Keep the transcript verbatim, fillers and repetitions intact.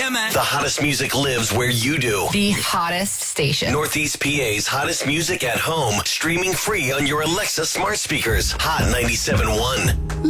women. The hottest music lives where you do. The hottest station. Northeast P A's hottest music at home, streaming free on your Alexa smart speakers. Hot ninety-seven point one.